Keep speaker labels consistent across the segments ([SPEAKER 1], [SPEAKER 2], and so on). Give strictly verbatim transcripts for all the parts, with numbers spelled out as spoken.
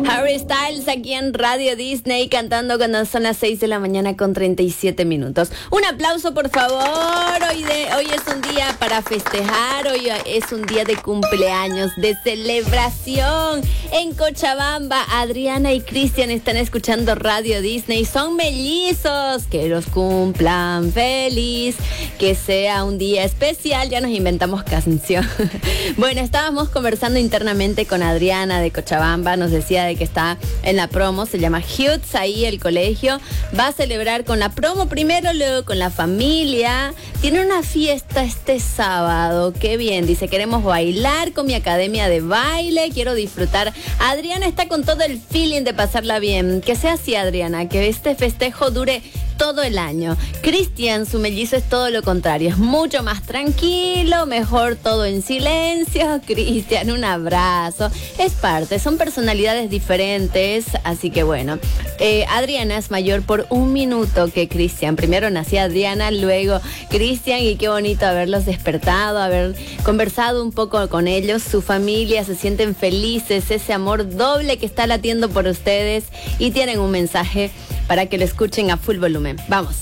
[SPEAKER 1] Harry Styles aquí en Radio Disney cantando cuando son las seis de la mañana con treinta y siete minutos. Un aplauso, por favor. Hoy, de, hoy es un día para festejar, hoy es un día de cumpleaños, de celebración. En Cochabamba, Adriana y Cristian están escuchando Radio Disney. Son mellizos. Que los cumplan feliz. Que sea un día especial. Ya nos inventamos canción. Bueno, estábamos conversando internamente con Adriana de Cochabamba. Nos decía de que está en la promo, se llama Huts, ahí el colegio. Va a celebrar con la promo primero, luego con la familia. Tiene una fiesta este sábado. Qué bien, dice, queremos bailar con mi academia de baile. Quiero disfrutar. Adriana está con todo el feeling de pasarla bien. Que sea así, Adriana, que este festejo dure todo el año. Cristian, su mellizo, es todo lo contrario, es mucho más tranquilo, mejor todo en silencio. Cristian, un abrazo, es parte, son personalidades diferentes, así que bueno, eh, Adriana es mayor por un minuto que Cristian. Primero nació Adriana, luego Cristian, y qué bonito haberlos despertado, haber conversado un poco con ellos. Su familia se sienten felices, ese amor doble que está latiendo por ustedes, y tienen un mensaje para que lo escuchen a full volumen. Vamos.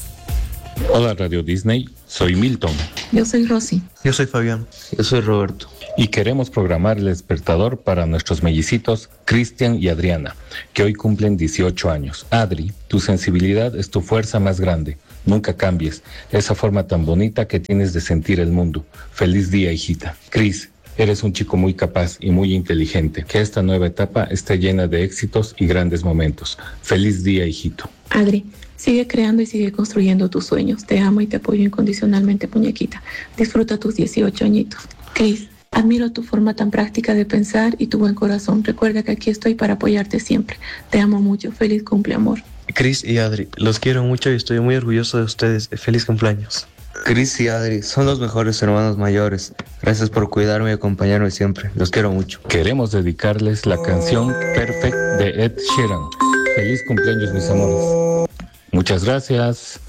[SPEAKER 2] Hola Radio Disney, soy Milton.
[SPEAKER 3] Yo soy Rosy.
[SPEAKER 4] Yo soy Fabián.
[SPEAKER 5] Yo soy Roberto.
[SPEAKER 2] Y queremos programar el despertador para nuestros mellicitos Cristian y Adriana, que hoy cumplen dieciocho años. Adri, tu sensibilidad es tu fuerza más grande. Nunca cambies esa forma tan bonita que tienes de sentir el mundo. Feliz día, hijita. Cris, eres un chico muy capaz y muy inteligente. Que esta nueva etapa esté llena de éxitos y grandes momentos. Feliz día, hijito.
[SPEAKER 3] Adri, sigue creando y sigue construyendo tus sueños. Te amo y te apoyo incondicionalmente, muñequita. Disfruta tus dieciocho añitos. Cris, admiro tu forma tan práctica de pensar y tu buen corazón. Recuerda que aquí estoy para apoyarte siempre. Te amo mucho. Feliz cumple, amor.
[SPEAKER 4] Cris y Adri, los quiero mucho y estoy muy orgulloso de ustedes. Feliz cumpleaños.
[SPEAKER 5] Cris y Adri son los mejores hermanos mayores. Gracias por cuidarme y acompañarme siempre. Los quiero mucho.
[SPEAKER 2] Queremos dedicarles la canción Perfect de Ed Sheeran. Feliz cumpleaños, mis amores. Muchas gracias.